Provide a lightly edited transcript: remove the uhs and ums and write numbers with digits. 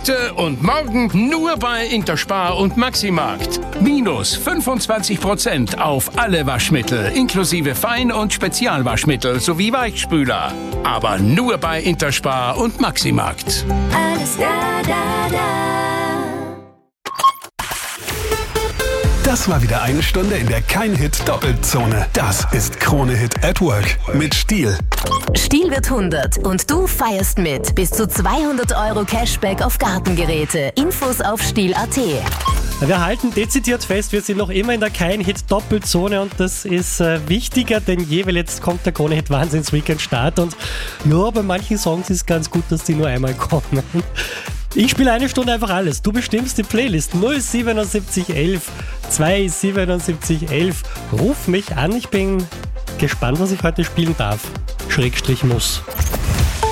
Heute und morgen nur bei Interspar und Maximarkt. Minus 25% auf alle Waschmittel, inklusive Fein- und Spezialwaschmittel sowie Weichspüler. Aber nur bei Interspar und Maximarkt. Alles da. Das war wieder eine Stunde in der Kein-Hit-Doppelzone. Das ist Krone-Hit at Work mit Stiel. Stiel wird 100 und du feierst mit. Bis zu 200 € Cashback auf Gartengeräte. Infos auf stiel.at. Wir halten dezidiert fest, wir sind noch immer in der Kein-Hit-Doppelzone und das ist wichtiger denn je, weil jetzt kommt der Krone-Hit-Wahnsinns-Weekend-Start und ja, bei manchen Songs ist ganz gut, dass die nur einmal kommen. Ich spiele eine Stunde einfach alles. Du bestimmst die Playlist 07711 27711. Ruf mich an, ich bin gespannt, was ich heute spielen darf. / muss.